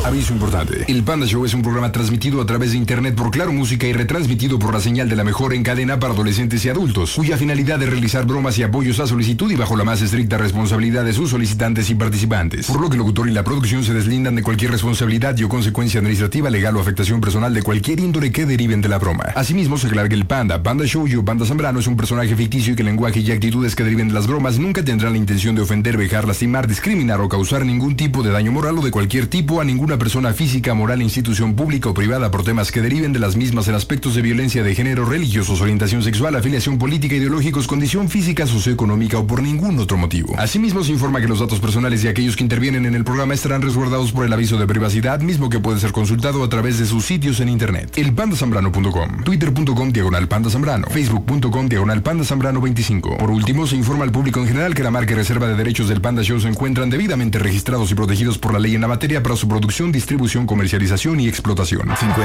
Aviso importante. El Panda Show es un programa transmitido a través de internet por Claro Música y retransmitido por la señal de la mejor en cadena para adolescentes y adultos, cuya finalidad es realizar bromas y apoyos a solicitud y bajo la más estricta responsabilidad de sus solicitantes y participantes. Por lo que el locutor y la producción se deslindan de cualquier responsabilidad y o consecuencia administrativa, legal o afectación personal de cualquier índole que deriven de la broma. Asimismo, se aclara que el Panda Show y o Panda Zambrano es un personaje ficticio y que el lenguaje y actitudes que deriven de las bromas nunca tendrán la intención de ofender, vejar, lastimar, discriminar o causar ningún tipo de daño moral o de cualquier tipo a ninguna persona física, moral, institución pública o privada por temas que deriven de las mismas en aspectos de violencia de género, religiosos, orientación sexual, afiliación política, ideológicos, condición física, socioeconómica o por ningún otro motivo. Asimismo, se informa que los datos personales de aquellos que intervienen en el programa estarán resguardados por el aviso de privacidad, mismo que puede ser consultado a través de sus sitios en internet. elpandasambrano.com, twitter.com/pandazambrano, facebook.com/pandazambrano25. Por último, se informa al público en general que la marca y reserva de derechos del Panda Show se encuentran debidamente registrados y protegidos por la ley en la materia para su producción, distribución, comercialización y explotación.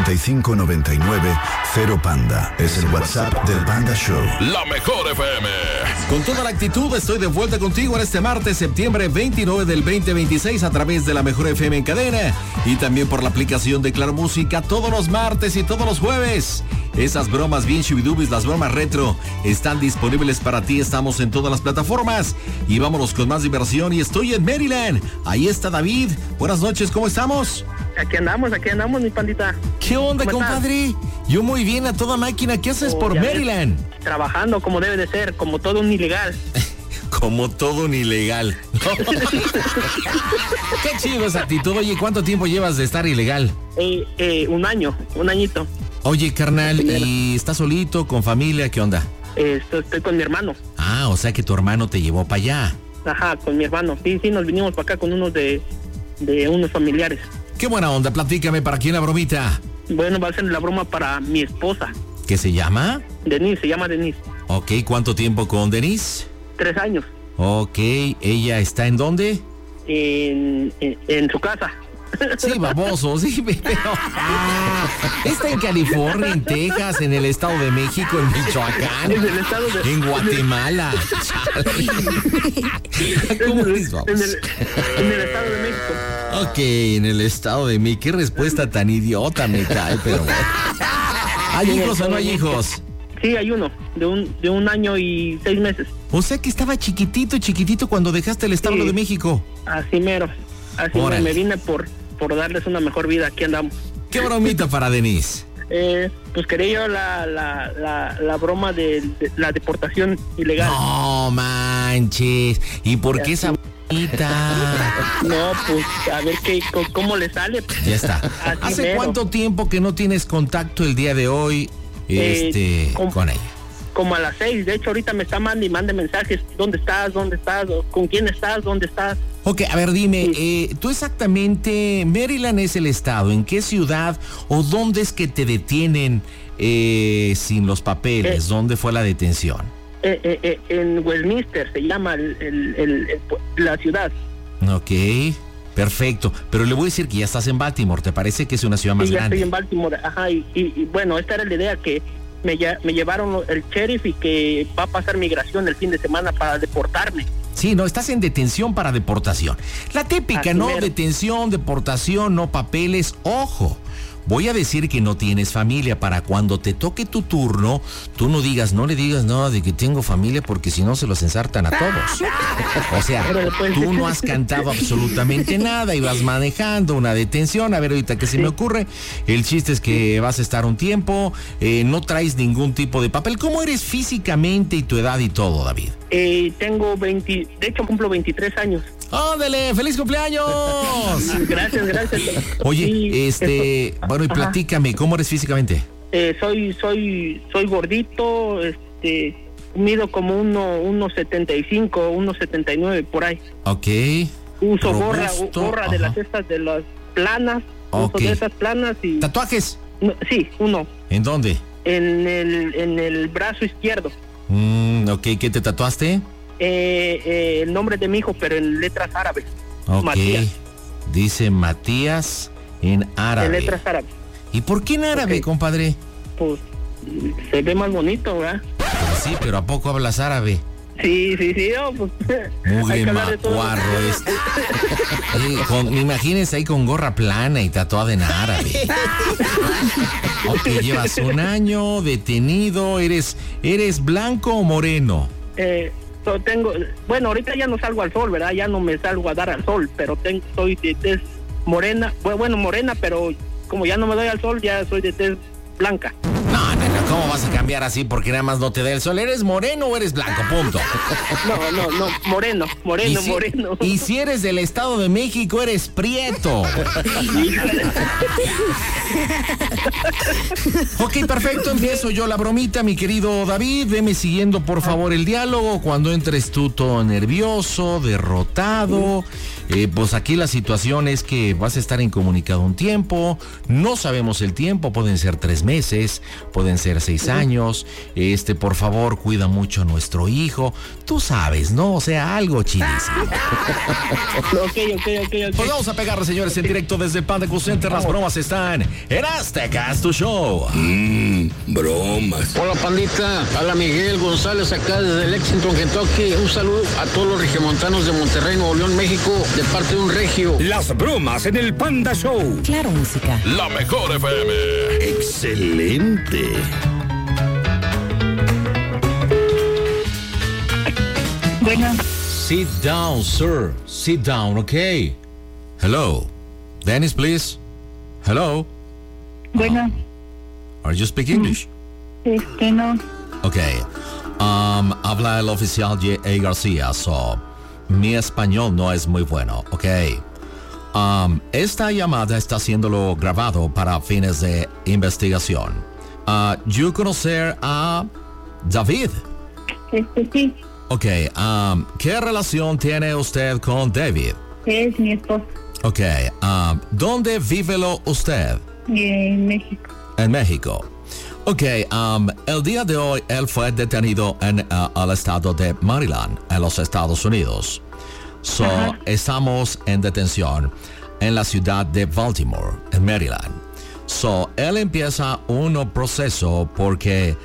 5599-0 Panda es el WhatsApp del Panda Show. La mejor FM. Con toda la actitud estoy de vuelta contigo en este martes, septiembre 29 del 2026 a través de la mejor FM en cadena y también por la aplicación de Claro Música todos los martes y todos los jueves. Esas bromas bien shubidubis, las bromas retro, están disponibles para ti. Estamos en todas las plataformas y vámonos con más diversión. Y estoy en Maryland. Ahí está David. Buenas noches, ¿cómo estamos? Aquí andamos, mi pandita. ¿Qué onda, compadre? Yo muy bien, a toda máquina. ¿Qué haces por Maryland? Trabajando como debe de ser, como todo un ilegal. Como todo un ilegal. Qué chido esa actitud. Oye, ¿cuánto tiempo llevas de estar ilegal? Un añito. Oye, carnal, ¿y estás solito, con familia? ¿Qué onda? Estoy con mi hermano. Ah, o sea que tu hermano te llevó para allá. Ajá, con mi hermano. Sí, nos vinimos para acá con unos de unos familiares. Qué buena onda, platícame, ¿para quién la bromita? Bueno, va a ser la broma para mi esposa. ¿Qué se llama? Denise, se llama Denise. Ok, ¿cuánto tiempo con Denise? 3 años. Ok, ¿ella está en dónde? En su casa. Sí, baboso, sí, pero... Está en California, en Texas, en el Estado de México, en Michoacán, en Guatemala. ¿Cómo es, babos? En el Estado de México. Ok, en el Estado de México. Qué respuesta tan idiota me cae, pero bueno. ¿Hay hijos o no hay hijos? Sí, hay uno, de un año y 6 meses. O sea que estaba chiquitito cuando dejaste el Estado de México. Así mero. Así me vine por darles una mejor vida. Aquí andamos. ¿Qué bromita para Denise? Pues quería yo la broma de la deportación ilegal. No manches. ¿Y por qué esa bromita? No, pues a ver cómo le sale. Ya está. ¿Hace cuánto tiempo que no tienes contacto el día de hoy con ella? Como a las 6. De hecho, ahorita me está mande mensajes. ¿Dónde estás? ¿Con quién estás? ¿Dónde estás? Ok, a ver, dime, tú exactamente, Maryland es el estado, ¿en qué ciudad o dónde es que te detienen sin los papeles? ¿Dónde fue la detención? En Westminster se llama la ciudad. Ok, perfecto, pero le voy a decir que ya estás en Baltimore, ¿te parece que es una ciudad más grande? Sí, ya estoy en Baltimore, ajá, y bueno, esta era la idea, que me llevaron el sheriff y que va a pasar migración el fin de semana para deportarme. Sí, no, estás en detención para deportación. La típica, Así ¿no? mero. Detención, deportación, no papeles. Ojo, voy a decir que no tienes familia para cuando te toque tu turno, tú no le digas nada de que tengo familia porque si no se los ensartan a todos. O sea, tú no has cantado absolutamente nada y vas manejando una detención. A ver, ahorita que se me ocurre, el chiste es que vas a estar un tiempo, no traes ningún tipo de papel. ¿Cómo eres físicamente y tu edad y todo, David? Tengo de hecho cumplo 23 años. ¡Ándale! ¡Feliz cumpleaños! Gracias. Oye, bueno, y platícame, ¿cómo eres físicamente? Soy gordito, mido como 1.75, 1.79 por ahí. Ok. Uso robusto, gorra de las estas, de las planas. Ok. Uso de esas planas y... ¿Tatuajes? No, sí, uno. ¿En dónde? En el brazo izquierdo. Ok, ¿qué te tatuaste? El nombre de mi hijo, pero en letras árabes. Ok. Matías. Dice Matías en árabe. En letras árabes. ¿Y por qué en árabe, compadre? Pues se ve más bonito, ¿verdad? Pues sí, pero ¿a poco hablas árabe? Sí, oh, pues. Mugre macuarro este. Imagínense ahí con gorra plana y tatuada en árabe. Ok, llevas 1 año detenido. ¿Eres blanco o moreno? Bueno, ahorita ya no salgo al sol, ¿verdad? Ya no me salgo a dar al sol, pero soy de tez morena. Bueno, morena, pero como ya no me doy al sol, ya soy de tez blanca. No, ¿cómo vas a cambiar así porque nada más no te da el sol? ¿Eres moreno o eres blanco? Punto. No, moreno. Y si eres del Estado de México, eres prieto. Ok, perfecto, empiezo yo la bromita, mi querido David. Veme siguiendo, por favor, el diálogo. Cuando entres tú todo nervioso, derrotado, pues aquí la situación es que vas a estar incomunicado un tiempo. No sabemos el tiempo, pueden ser 3 meses, pueden ser 6 años. Por favor, cuida mucho a nuestro hijo. Tú sabes, ¿no? O sea, algo chidísimo. Ok. Pues vamos a pegarle, señores, en directo desde el Panda Cool Center. Las bromas están en Azteca, tu show. Bromas. Hola, pandita. Habla Miguel González acá desde Lexington, Kentucky. Un saludo a todos los regiomontanos de Monterrey, Nuevo León, México, de parte de un regio. Las bromas en el Panda Show. Claro, música. La mejor FM. Excelente. Bueno. Sit down, sir. Sit down, okay? Hello. Dennis, please. Hello. Bueno. Are you speak English? No. Okay. Habla el oficial J.A. García, so mi español no es muy bueno, okay? Esta llamada está siendo grabado para fines de investigación. ¿Yo conocer a David? Sí. Ok, ¿qué relación tiene usted con David? Es mi esposo. Ok, ¿dónde vive usted? En México. En México. Ok, el día de hoy él fue detenido en el estado de Maryland, en los Estados Unidos. Estamos en detención en la ciudad de Baltimore, en Maryland. Él empieza un proceso porque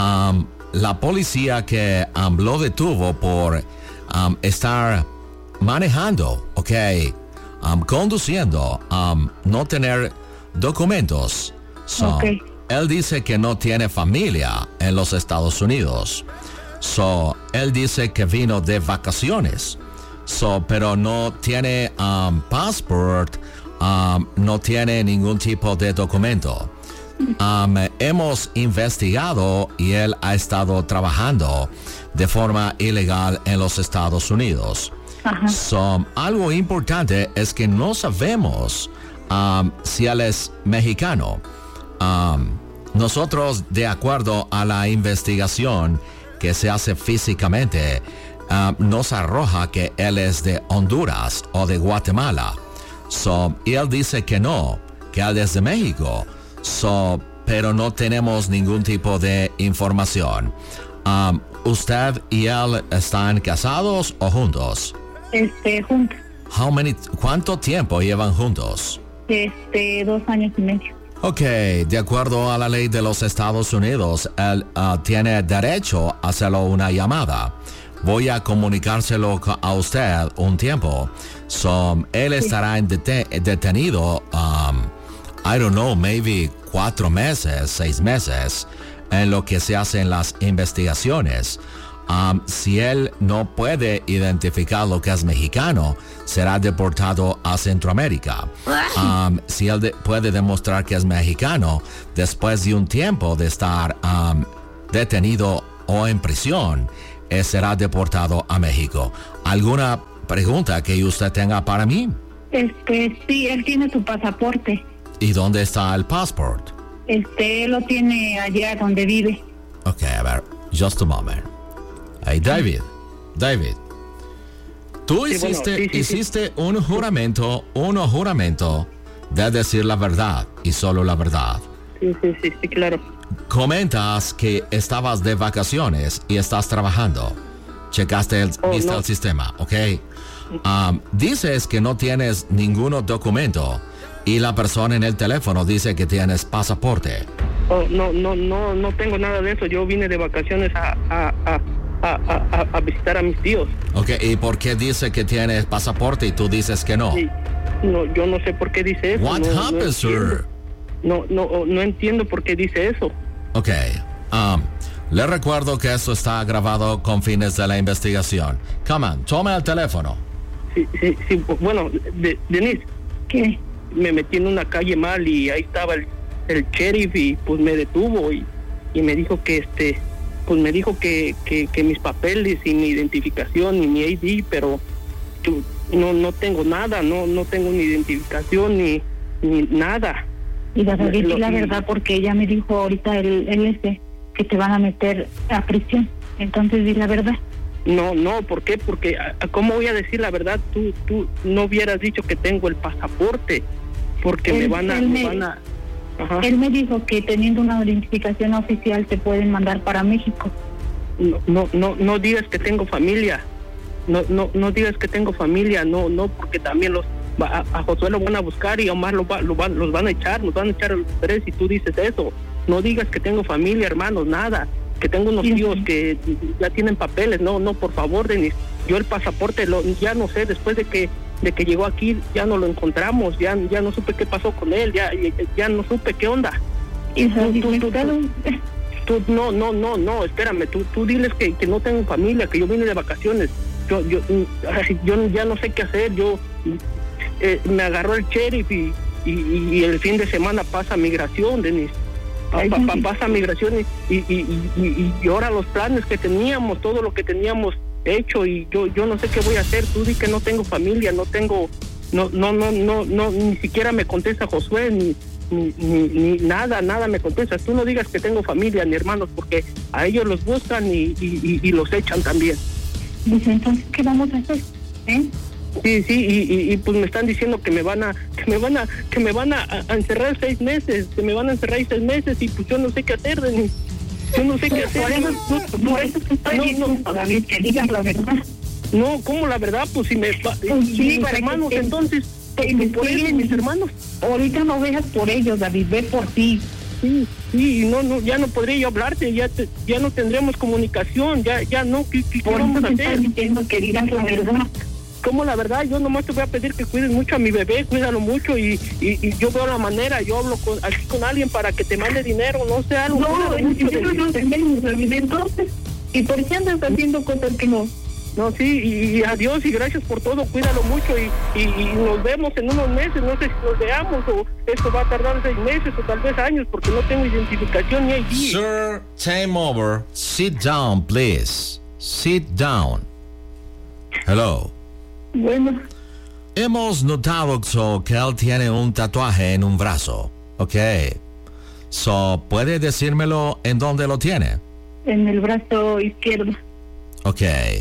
la policía que lo detuvo por estar manejando, conduciendo, no tener documentos. Él dice que no tiene familia en los Estados Unidos. Él dice que vino de vacaciones. Pero no tiene passport, no tiene ningún tipo de documento. Hemos investigado y él ha estado trabajando de forma ilegal en los Estados Unidos. Algo importante es que no sabemos si él es mexicano. Nosotros, de acuerdo a la investigación que se hace físicamente, nos arroja que él es de Honduras o de Guatemala. Y él dice que no, que él es de México. Pero no tenemos ningún tipo de información. ¿Usted y él están casados o juntos? Juntos. ¿Cuánto tiempo llevan juntos? 2 años y medio. Ok, de acuerdo a la ley de los Estados Unidos, él tiene derecho a hacerlo una llamada. Voy a comunicárselo a usted un tiempo. Él estará detenido, I don't know, maybe 4 meses, 6 meses, en lo que se hacen las investigaciones. Si él no puede identificar lo que es mexicano, será deportado a Centroamérica. Si él puede demostrar que es mexicano, después de un tiempo de estar detenido o en prisión, será deportado a México. ¿Alguna pregunta que usted tenga para mí? Sí, él tiene su pasaporte. ¿Y dónde está el passport? Él lo tiene allá donde vive. Ok, a ver, just a moment. Hey, David, tú hiciste un juramento de decir la verdad y solo la verdad. Sí, claro. Comentas que estabas de vacaciones y estás trabajando. Checaste viste el sistema, ¿ok? Dices que no tienes ningún documento y la persona en el teléfono dice que tienes pasaporte. No tengo nada de eso. Yo vine de vacaciones a visitar a mis tíos. Ok, ¿y por qué dice que tiene pasaporte y tú dices que no? Sí. No, yo no sé por qué dice eso. What happened, sir? No entiendo por qué dice eso. Ok, le recuerdo que esto está grabado con fines de la investigación. Come on, tome el teléfono. Sí, bueno, Denise. ¿Qué? Me metí en una calle mal y ahí estaba el sheriff y pues me detuvo y me dijo que pues me dijo que mis papeles y mi identificación y mi ID, pero no tengo nada, no tengo ni identificación ni nada. Y vas a decir la verdad, porque ella me dijo ahorita que te van a meter a prisión. Entonces di la verdad. No, ¿por qué? Porque ¿cómo voy a decir la verdad? Tú no hubieras dicho que tengo el pasaporte, porque me van a... Ajá. Él me dijo que teniendo una identificación oficial te pueden mandar para México. No digas que tengo familia. No digas que tengo familia. No, porque también a Josué lo van a buscar y a Omar los van a echar, nos van a echar a los tres si tú dices eso. No digas que tengo familia, hermanos, nada. Que tengo unos tíos que ya tienen papeles. No, por favor, Denis. Yo el pasaporte ya no sé, después de que llegó aquí ya no lo encontramos, ya no supe qué pasó con él, ya no supe qué onda. Y tú no, espérame, tú diles que no tengo familia, que yo vine de vacaciones. Yo ya no sé qué hacer. Me agarró el sheriff y el fin de semana pasa migración, Denis. Pasa migración y ahora los planes que teníamos, todo lo que teníamos hecho, y yo no sé qué voy a hacer. Tú di que no tengo familia, no, ni siquiera me contesta Josué, ni nada me contesta. Tú no digas que tengo familia ni hermanos, porque a ellos los buscan y los echan también. Dice, entonces, ¿qué vamos a hacer? Sí, y pues me están diciendo que me van a encerrar 6 meses, y pues yo no sé qué hacer, Denis. Yo no sé qué hacer. Por eso te estoy diciendo, David, que digas la verdad. No, ¿cómo la verdad? Pues si mis hermanos, entonces, por ellos, mis hermanos. Ahorita no veas por ellos, David, ve por ti. Sí, no, ya no podría yo hablarte, ya no tendremos comunicación, ya no. ¿Qué vamos a hacer? Estoy diciendo que digas la verdad. ¿Cómo la verdad? Yo nomás te voy a pedir que cuides mucho a mi bebé, cuídalo mucho, y yo veo la manera, yo hablo con alguien para que te mande dinero, no sé, algo. No tenemos, David, entonces. ¿Y por qué andas haciendo cosas que no? No, sí, y adiós y gracias por todo, cuídalo mucho y nos vemos en unos meses, no sé si nos veamos o esto va a tardar 6 meses o tal vez años porque no tengo identificación ni ID. Sir, time over. Sit down, please. Sit down. Hello. Bueno. Hemos notado que él tiene un tatuaje en un brazo, ¿ok? ¿Puede decírmelo en dónde lo tiene? En el brazo izquierdo. Ok,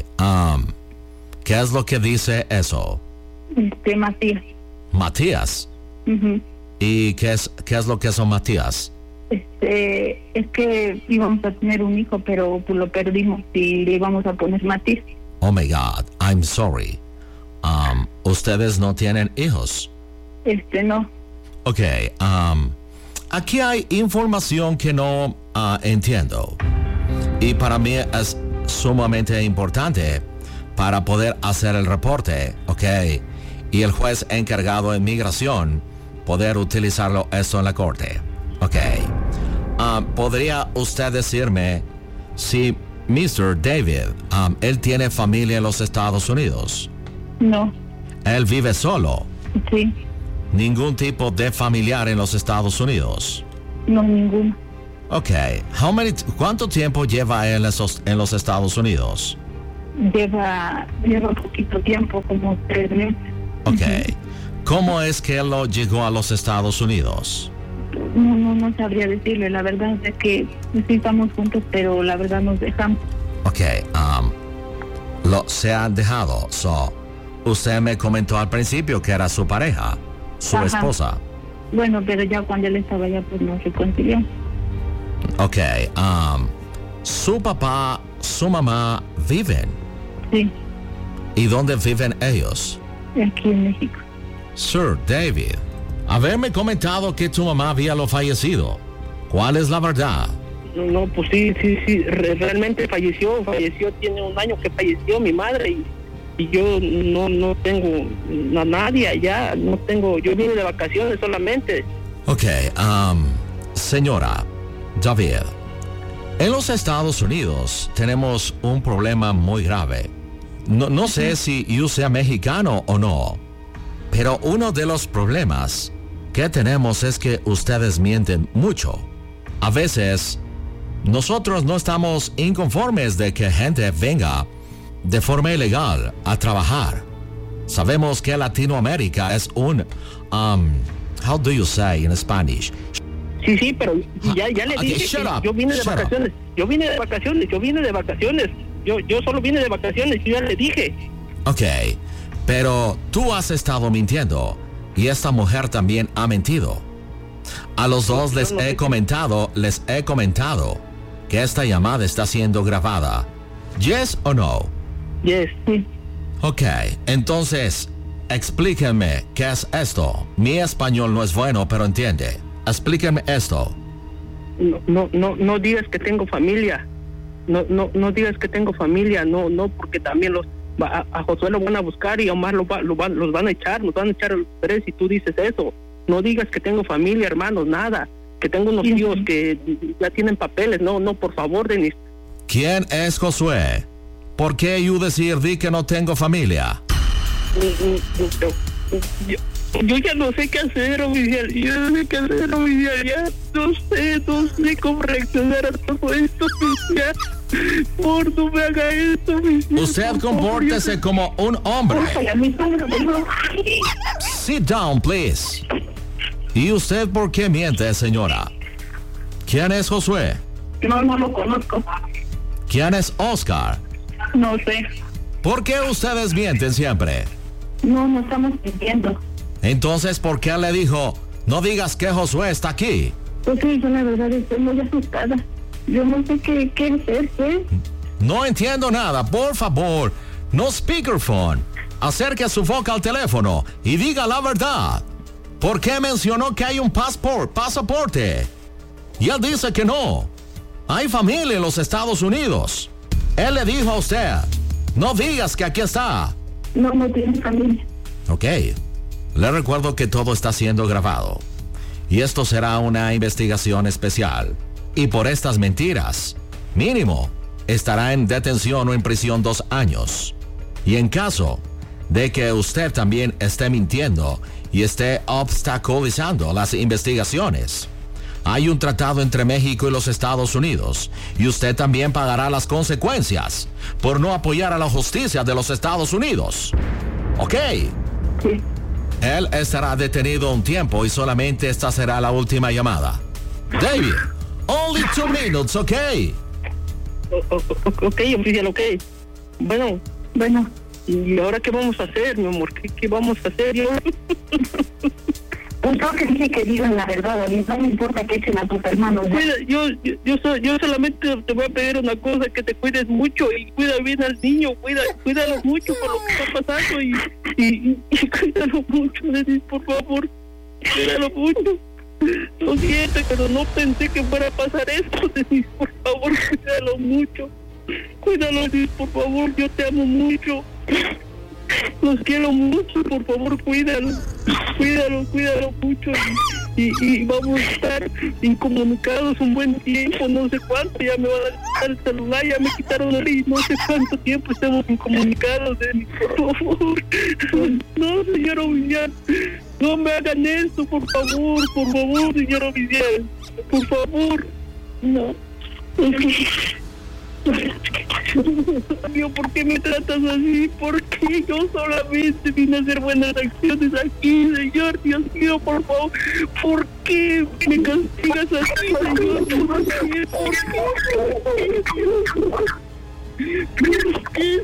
¿qué es lo que dice eso? Matías. ¿Matías? Uh-huh. ¿Y qué es lo que son Matías? Es que íbamos a tener un hijo, pero pues lo perdimos y le íbamos a poner Matías. Oh my God, I'm sorry. ¿Ustedes no tienen hijos? No. Ok, aquí hay información que no entiendo. Y para mí es sumamente importante para poder hacer el reporte, ¿ok? Y el juez encargado de inmigración poder utilizarlo esto en la corte, ¿ok? ¿Podría usted decirme si Mr. David, él tiene familia en los Estados Unidos? No. ¿Él vive solo? Sí. ¿Ningún tipo de familiar en los Estados Unidos? No, ninguno. Ok. ¿Cuánto tiempo lleva él en los Estados Unidos? Lleva poquito tiempo, como 3 meses. Ok. ¿Cómo es que él llegó a los Estados Unidos? No sabría decirle. La verdad es que sí estamos juntos, pero la verdad nos dejamos. Ok. Se han dejado. Usted me comentó al principio que era su pareja, su esposa. Bueno, pero ya cuando él estaba allá, pues nos reconciliamos. Ok. ¿Su papá, su mamá viven? Sí. ¿Y dónde viven ellos? Aquí en México. Sir David, haberme comentado que tu mamá había fallecido. ¿Cuál es la verdad? No, pues sí, realmente falleció, tiene un año que falleció mi madre y yo no tengo a nadie allá, yo vine de vacaciones solamente. Ok, señora David, en los Estados Unidos tenemos un problema muy grave. No sé si yo sea mexicano o no, pero uno de los problemas que tenemos es que ustedes mienten mucho. A veces, nosotros no estamos inconformes de que gente venga de forma ilegal a trabajar. Sabemos que Latinoamérica es un, how do you say in Spanish? Sí, pero ya le dije que yo vine de vacaciones. Yo vine de vacaciones. Yo solo vine de vacaciones, yo ya le dije. Ok, pero tú has estado mintiendo y esta mujer también ha mentido. A los dos les he comentado que esta llamada está siendo grabada. ¿Yes o no? Yes. Ok, entonces, explíquenme qué es esto. Mi español no es bueno, pero entiende. Explíquenme esto. No digas que tengo familia. No digas que tengo familia. No, porque también a Josué lo van a buscar y a Omar los van a echar. Nos van a echar a los tres si tú dices eso. No digas que tengo familia, hermanos, nada. Que tengo unos tíos que ya tienen papeles. No, por favor, Denis. ¿Quién es Josué? ¿Por qué yo di que no tengo familia? Yo ya no sé qué hacer, oficial. Ya no sé cómo reaccionar a todo esto, oficial. Por no me haga esto, oficial. Usted compórtese como un hombre. Sit down, please. ¿Y usted por qué miente, señora? ¿Quién es Josué? No lo conozco. ¿Quién es Oscar? No sé. ¿Por qué ustedes mienten siempre? No estamos mintiendo. Entonces, ¿por qué le dijo, no digas que Josué está aquí? Pues sí, yo la verdad estoy muy asustada. Yo no sé qué hacer, ¿eh? No entiendo nada, por favor. No speakerphone. Acerque su boca al teléfono y diga la verdad. ¿Por qué mencionó que hay un pasaporte? Y él dice que no. Hay familia en los Estados Unidos. Él le dijo a usted, no digas que aquí está. No tiene familia. Ok. Le recuerdo que todo está siendo grabado. Y esto será una investigación especial. Y por estas mentiras, mínimo, estará en detención o en prisión 2 años. Y en caso de que usted también esté mintiendo y esté obstaculizando las investigaciones, hay un tratado entre México y los Estados Unidos y usted también pagará las consecuencias por no apoyar a la justicia de los Estados Unidos. ¿Ok? Sí. Él estará detenido un tiempo y solamente esta será la última llamada. David, only 2 minutes, ¿ok? Ok, oficial, ok. Bueno. ¿Y ahora qué vamos a hacer, mi amor? ¿Qué vamos a hacer? Pues yo que dije que digan la verdad, no me importa que echen a tus hermanos. Cuida, yo solamente te voy a pedir una cosa, que te cuides mucho y cuida bien al niño, cuídalo mucho por lo que está pasando y cuídalo mucho, Denis, por favor, cuídalo mucho. Lo siento, pero no pensé que fuera a pasar esto, Denis, por favor, cuídalo, Denis, por favor, yo te amo mucho. Los quiero mucho, por favor, cuídalo mucho y vamos a estar incomunicados un buen tiempo, no sé cuánto, ya me van a quitar el celular, ya me quitaron y no sé cuánto tiempo estemos incomunicados, Denis, por favor. No, señor oficial, no me hagan esto, por favor, señor oficial, por favor, no. Dios, ¿por qué me tratas así? ¿Por qué yo solamente vine a hacer buenas acciones aquí, Señor? Dios mío, por favor, ¿por qué me castigas así, Señor? ¿Por qué? ¿Por qué,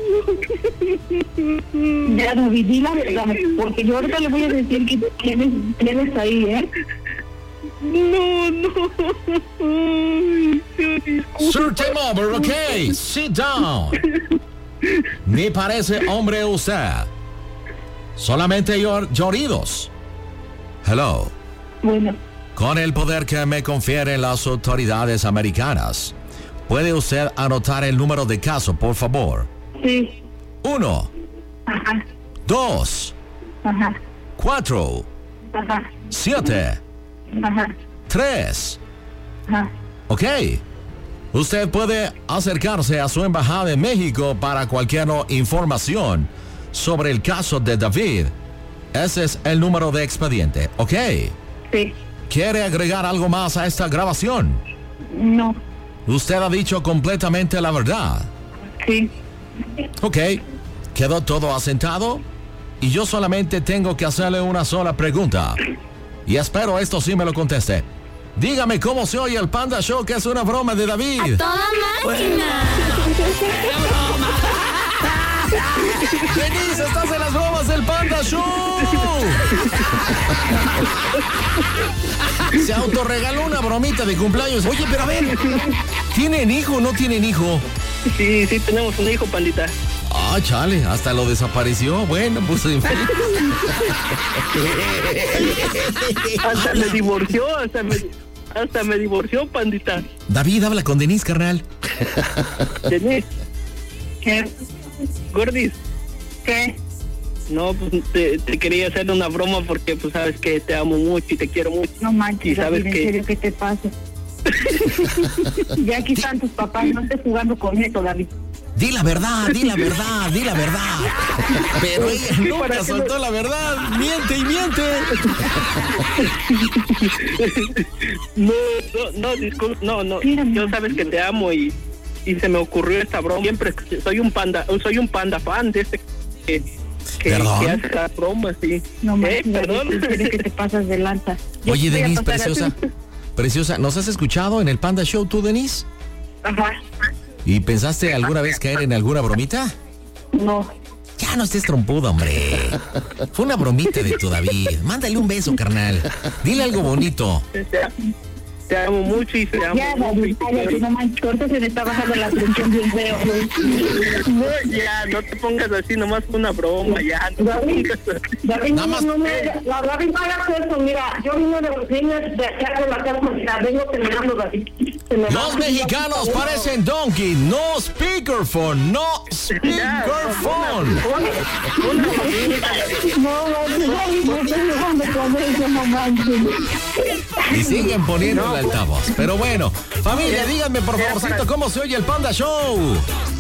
Señor? Ya, David, di la verdad, porque yo ahorita le voy a decir que tienes ahí, ¿eh? No. Sir, time over, okay. Sit down. Ni parece hombre usted. Solamente lloridos. Hello. Bueno. Con el poder que me confieren las autoridades americanas, ¿puede usted anotar el número de caso, por favor? Sí. 1, Ajá. 2, Ajá. 4, Ajá. 7, Ajá. 3. Ajá. Ok. Usted puede acercarse a su embajada en México para cualquier información sobre el caso de David. Ese es el número de expediente, ¿ok? Sí. ¿Quiere agregar algo más a esta grabación? No. Usted ha dicho completamente la verdad. Sí. Ok. ¿Quedó todo asentado? Y yo solamente tengo que hacerle una sola pregunta. Y espero esto sí me lo conteste. Dígame cómo se oye el Panda Show, que es una broma de David. ¡A toda máquina! Denise, estás en las bromas del Panda Show. Se autorregaló una bromita de cumpleaños. Oye, pero a ver, ¿tienen hijo o no tienen hijo? Sí, tenemos un hijo, pandita. Ah, chale, hasta lo desapareció. Bueno, pues en fin. Hasta me divorció, hasta me divorció, pandita. David, habla con Denise, carnal. Denise, ¿Qué? Gordis. ¿Qué? No, pues te quería hacer una broma porque pues sabes que te amo mucho y te quiero mucho. No manches, Y sabes David, en que serio, ¿qué te pasa? Ya aquí están tus papás, no estés jugando con eso, David. Di la verdad, di la verdad, di la verdad. Pero ella nunca qué soltó la verdad. Miente y miente. No, disculpa, no. Mírame. Yo sabes que te amo y se me ocurrió esta broma. Siempre soy un panda fan de este que ¿Perdón? hace las bromas, sí. No manches, Perdón. David, en serio que te pasas de lanza. Yo Oye, voy a Denise, pasar a preciosa. ti. Preciosa, ¿nos has escuchado en el Panda Show tú, Denise? Ajá. ¿Y pensaste alguna vez caer en alguna bromita? No. Ya no estés trompuda, hombre. Fue una bromita de tu David. Mándale un beso, carnal. Dile algo bonito. Te amo mucho y te amo Ya, David, cállate, no manches, ahorita se me está bajando la presión bien feo. No, ya, no te pongas así, nomás fue una broma, ya. No te David, pongas así. David, Nada más- David, no hagas eso, mira, yo vine de los niños de acá de la casa, mira, vengo terminando, David. Los mexicanos parecen donkey. No speakerphone. No speakerphone. No, David, no estoy jugando con eso, no manches. Y siguen poniendo el altavoz. Pero bueno, familia, díganme por favorcito cómo se oye el Panda Show.